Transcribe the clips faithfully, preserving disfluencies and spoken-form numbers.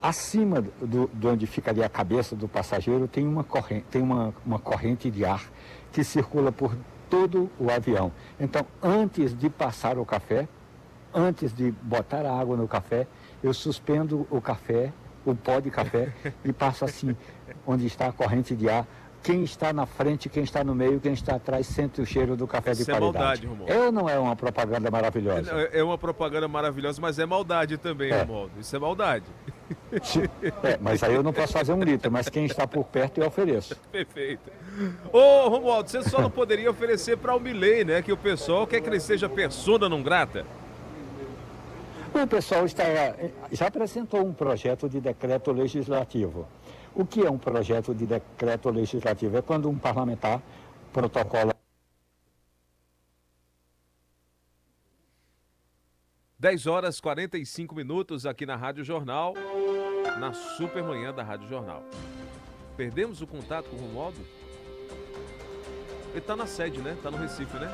Acima do, de onde ficaria a cabeça do passageiro tem uma corrente, tem uma, uma corrente de ar que circula por todo o avião. Então, antes de passar o café, antes de botar a água no café, eu suspendo o café, o pó de café, e passo assim, onde está a corrente de ar. Quem está na frente, quem está no meio, quem está atrás, sente o cheiro do café de Isso é qualidade. maldade, Romualdo. É ou não é uma propaganda maravilhosa? É, é uma propaganda maravilhosa, mas é maldade também, É. Romualdo. Isso é maldade. É, mas aí eu não posso fazer um litro, mas quem está por perto eu ofereço. Perfeito. Ô, Romualdo, você só não poderia oferecer para o Milei, né? Que o pessoal quer que ele seja persona não grata. O pessoal está, já apresentou um projeto de decreto legislativo. O que é um projeto de decreto legislativo? É quando um parlamentar protocola. dez horas e quarenta e cinco minutos aqui na Rádio Jornal, na Supermanhã da Rádio Jornal. Perdemos o contato com o Romualdo? Ele tá na sede, né? Tá no Recife, né?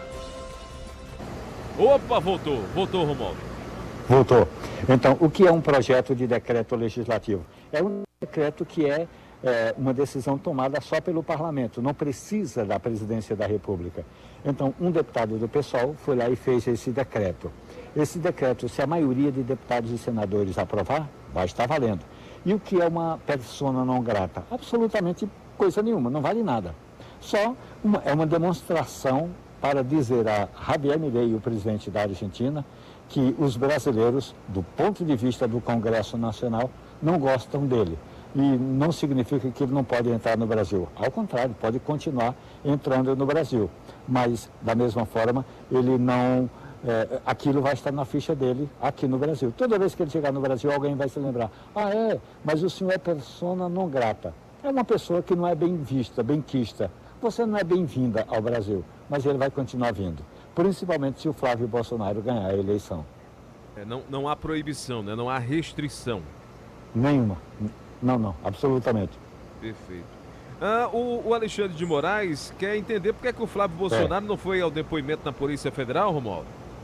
Opa, voltou. Voltou, Romualdo. Voltou. Então, o que é um projeto de decreto legislativo? É um decreto que é, é uma decisão tomada só pelo parlamento, não precisa da presidência da República. Então, um deputado do PSOL foi lá e fez esse decreto. Esse decreto, se a maioria de deputados e senadores aprovar, vai estar valendo. E o que é uma persona não grata? Absolutamente coisa nenhuma, não vale nada. Só uma, é uma demonstração para dizer a Javier Milei, o presidente da Argentina, que os brasileiros, do ponto de vista do Congresso Nacional, não gostam dele. E não significa que ele não pode entrar no Brasil. Ao contrário, pode continuar entrando no Brasil. Mas, da mesma forma, ele não... É, aquilo vai estar na ficha dele aqui no Brasil. Toda vez que ele chegar no Brasil, alguém vai se lembrar. Ah, é? Mas o senhor é persona não grata. É uma pessoa que não é bem vista, bem quista. Você não é bem-vinda ao Brasil, mas ele vai continuar vindo. Principalmente se o Flávio Bolsonaro ganhar a eleição. É, não, não há proibição, né? Não há restrição. Nenhuma. Não, não, absolutamente. Perfeito. Ah, o, o Alexandre de Moraes quer entender por que, é que o Flávio Bolsonaro é. não foi ao depoimento na Polícia Federal, Romualdo?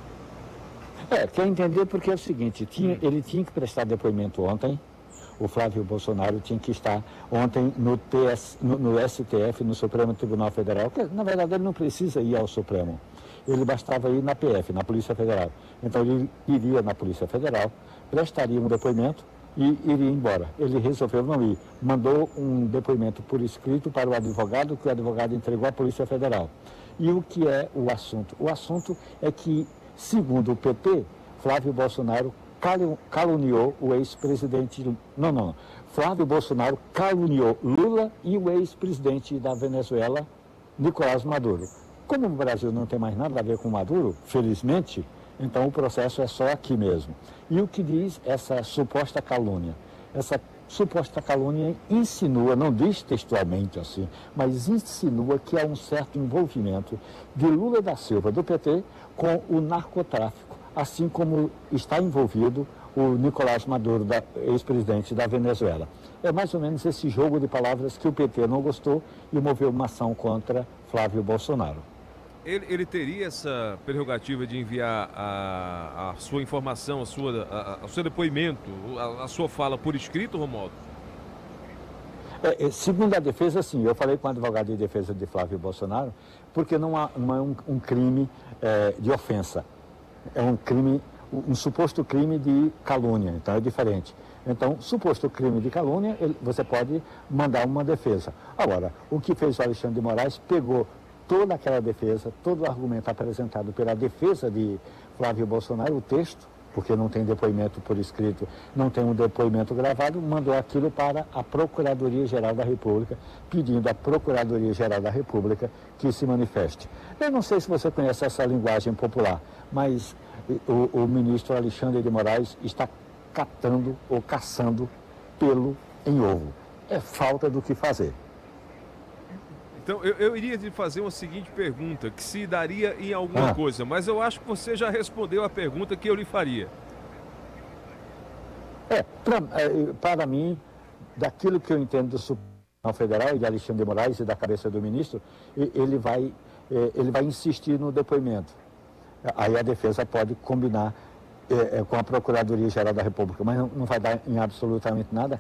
É, quer entender porque é o seguinte, tinha, ele tinha que prestar depoimento ontem, o Flávio Bolsonaro tinha que estar ontem no, T S, no, no S T F, no Supremo Tribunal Federal, que na verdade ele não precisa ir ao Supremo, ele bastava ir na P F, na Polícia Federal. Então ele iria na Polícia Federal, prestaria um depoimento e iria embora. Ele resolveu não ir, mandou um depoimento por escrito para o advogado, que o advogado entregou à Polícia Federal. E o que é o assunto? O assunto é que, segundo o P T, Flávio Bolsonaro caluniou o ex-presidente... Não, não. Flávio Bolsonaro caluniou Lula e o ex-presidente da Venezuela, Nicolás Maduro. Como o Brasil não tem mais nada a ver com Maduro, felizmente, então o processo é só aqui mesmo. E o que diz essa suposta calúnia? Essa suposta calúnia insinua, não diz textualmente assim, mas insinua que há um certo envolvimento de Lula da Silva, do P T, com o narcotráfico, assim como está envolvido o Nicolás Maduro, da, ex-presidente da Venezuela. É mais ou menos esse jogo de palavras que o P T não gostou e moveu uma ação contra Flávio Bolsonaro. Ele, ele teria essa prerrogativa de enviar a, a sua informação, a sua, a, a, o seu depoimento, a, a sua fala por escrito, Romualdo? É, segundo a defesa, sim. Eu falei com o advogado de defesa de Flávio Bolsonaro, porque não, há, não é um, um crime é, de ofensa. É um crime, um suposto crime de calúnia, então é diferente. Então, suposto crime de calúnia, ele, você pode mandar uma defesa. Agora, o que fez o Alexandre de Moraes, pegou toda aquela defesa, todo o argumento apresentado pela defesa de Flávio Bolsonaro, o texto, porque não tem depoimento por escrito, não tem um depoimento gravado, mandou aquilo para a Procuradoria-Geral da República, pedindo à Procuradoria-Geral da República que se manifeste. Eu não sei se você conhece essa linguagem popular, mas o, o ministro Alexandre de Moraes está catando ou caçando pelo em ovo. É falta do que fazer. Então, eu, eu iria te fazer uma seguinte pergunta, que se daria em alguma ah. coisa, mas eu acho que você já respondeu a pergunta que eu lhe faria. É, pra, é, para mim, daquilo que eu entendo do Supremo Federal e de Alexandre de Moraes e da cabeça do ministro, ele vai, ele vai insistir no depoimento. Aí a defesa pode combinar é, com a Procuradoria-Geral da República, mas não, não vai dar em absolutamente nada,